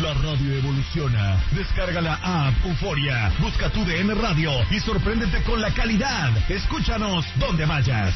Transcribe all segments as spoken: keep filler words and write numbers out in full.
La radio evoluciona. Descarga la app Euforia, busca tu D N Radio y sorpréndete con la calidad. Escúchanos donde vayas.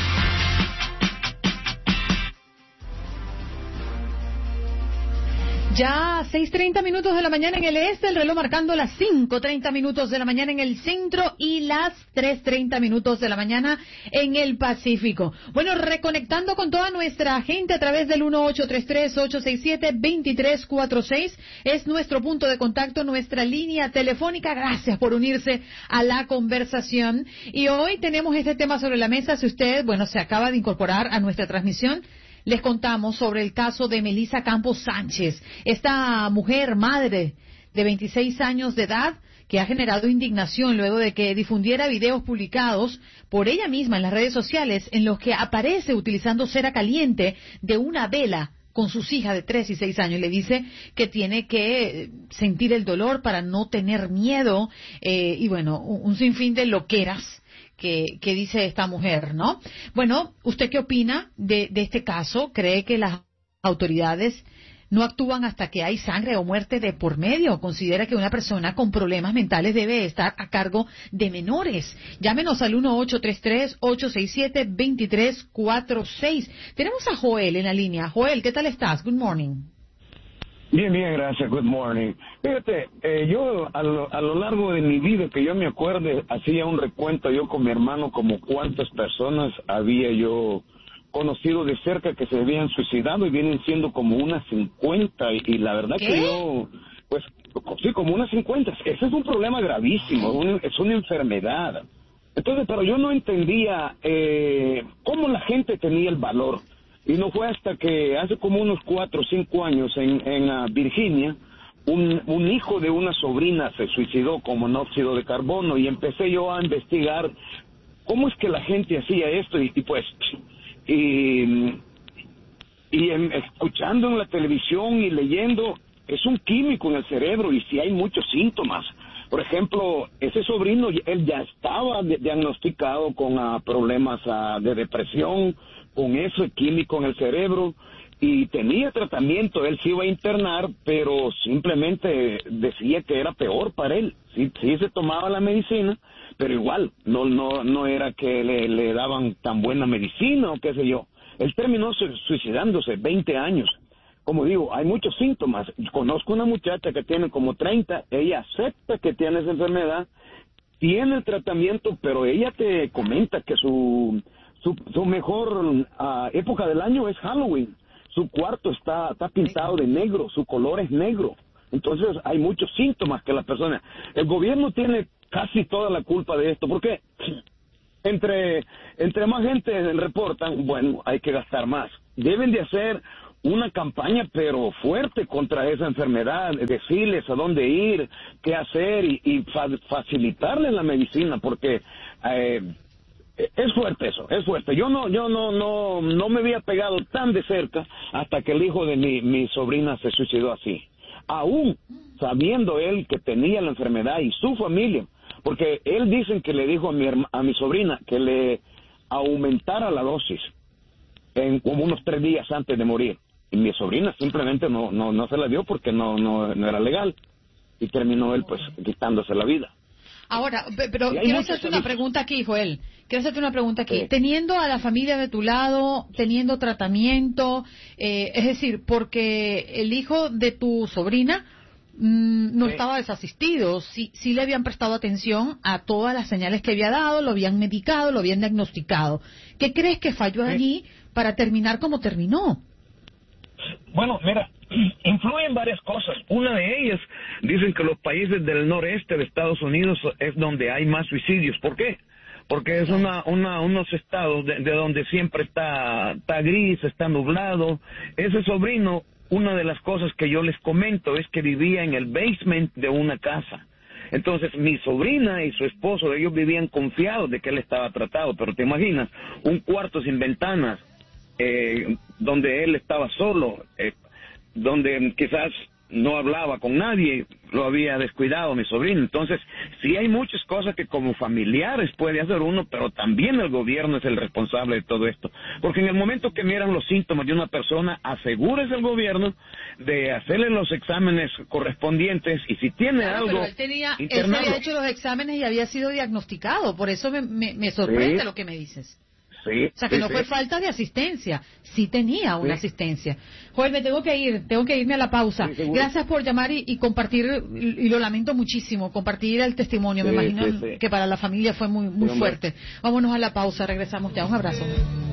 Ya seis treinta minutos de la mañana en el este, el reloj marcando las cinco treinta minutos de la mañana en el centro y las tres treinta minutos de la mañana en el Pacífico. Bueno, reconectando con toda nuestra gente a través del uno ocho tres tres, ocho seis siete, dos tres cuatro seis es nuestro punto de contacto, nuestra línea telefónica. Gracias por unirse a la conversación. Y hoy tenemos este tema sobre la mesa. Si usted, bueno, se acaba de incorporar a nuestra transmisión, les contamos sobre el caso de Melissa Campos Sánchez, esta mujer madre de veintiséis años de edad que ha generado indignación luego de que difundiera videos publicados por ella misma en las redes sociales en los que aparece utilizando cera caliente de una vela con sus hijas de tres y seis años. Le dice que tiene que sentir el dolor para no tener miedo eh, y bueno, un, un sinfín de loqueras Que, que dice esta mujer, ¿no? Bueno, ¿usted qué opina de, de este caso? ¿Cree que las autoridades no actúan hasta que hay sangre o muerte de por medio? ¿Considera que una persona con problemas mentales debe estar a cargo de menores? Llámenos al uno ocho tres tres, ocho seis siete, dos tres cuatro seis. Tenemos a Joel en la línea. Joel, ¿qué tal estás? Good morning. Bien, bien, gracias. Good morning. Fíjate, eh, yo a lo, a lo largo de mi vida, que yo me acuerde, hacía un recuento yo con mi hermano como cuántas personas había yo conocido de cerca que se habían suicidado y vienen siendo como unas cincuenta y, y la verdad ¿Qué? que yo, pues, sí, como unas cincuenta. Ese es un problema gravísimo, un, es una enfermedad. Entonces, pero yo no entendía eh, cómo la gente tenía el valor. Y no fue hasta que hace como unos cuatro o cinco años en, en uh, Virginia, un, un hijo de una sobrina se suicidó con monóxido de carbono y empecé yo a investigar cómo es que la gente hacía esto y, y pues, y, y en, escuchando en la televisión y leyendo, es un químico en el cerebro y sí hay muchos síntomas. Por ejemplo, ese sobrino, él ya estaba de, diagnosticado con uh, problemas uh, de depresión, con ese químico en el cerebro, y tenía tratamiento. Él se iba a internar, pero simplemente decía que era peor para él. Sí, sí se tomaba la medicina, pero igual, no no no era que le, le daban tan buena medicina o qué sé yo. Él terminó suicidándose, veinte años. Como digo, hay muchos síntomas. Conozco una muchacha que tiene como treinta, ella acepta que tiene esa enfermedad, tiene el tratamiento, pero ella te comenta que su... Su, su mejor uh, época del año es Halloween. Su cuarto está, está pintado de negro, su color es negro. Entonces hay muchos síntomas que la persona... El gobierno tiene casi toda la culpa de esto, porque entre, entre más gente reportan, bueno, hay que gastar más. Deben de hacer una campaña pero fuerte contra esa enfermedad, decirles a dónde ir, qué hacer y, y fa facilitarles la medicina, porque... Eh, Es fuerte eso, es fuerte. Yo no, yo no, no, no me había pegado tan de cerca hasta que el hijo de mi, mi sobrina se suicidó así. Aún sabiendo él que tenía la enfermedad y su familia, porque él dicen que le dijo a mi, a mi sobrina que le aumentara la dosis en como unos tres días antes de morir. Y mi sobrina simplemente no, no, no se la dio porque no, no, no era legal. Y terminó él pues quitándose la vida. Ahora, pero quiero hacerte una pregunta aquí, Joel. Quiero hacerte una pregunta aquí. Sí. Teniendo a la familia de tu lado, teniendo tratamiento, eh, es decir, porque el hijo de tu sobrina mmm, no sí. estaba desasistido, sí, sí le habían prestado atención a todas las señales que había dado, lo habían medicado, lo habían diagnosticado. ¿Qué crees que falló sí. allí para terminar como terminó? Bueno, mira, influyen varias cosas. Una de ellas, dicen que los países del noreste de Estados Unidos es donde hay más suicidios. ¿Por qué? Porque es una, una, unos estados de, de donde siempre está, está gris, está nublado. Ese sobrino, una de las cosas que yo les comento es que vivía en el basement de una casa. Entonces, mi sobrina y su esposo, ellos vivían confiados de que él estaba tratado, pero te imaginas, un cuarto sin ventanas, eh, donde él estaba solo, eh, donde quizás no hablaba con nadie, lo había descuidado mi sobrino. Entonces, sí hay muchas cosas que como familiares puede hacer uno, pero también el gobierno es el responsable de todo esto. Porque en el momento que miran los síntomas de una persona, asegúrese el gobierno de hacerle los exámenes correspondientes y si tiene claro, algo pero él tenía, él se había hecho los exámenes y había sido diagnosticado, por eso me, me, me sorprende sí. lo que me dices. Sí, o sea, que sí, no sí. fue falta de asistencia, sí tenía una sí. asistencia. Joel, me tengo que ir, tengo que irme a la pausa. Sí, gracias por llamar y, y compartir, y, y lo lamento muchísimo, compartir el testimonio. Sí, me imagino sí, sí. que para la familia fue muy, muy sí, fuerte. Vámonos a la pausa, regresamos ya. Un abrazo.